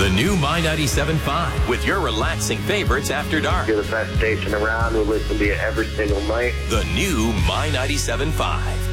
The new My 97.5 with your relaxing favorites after dark. You're the best station around. We listen to you every single night. The new My 97.5.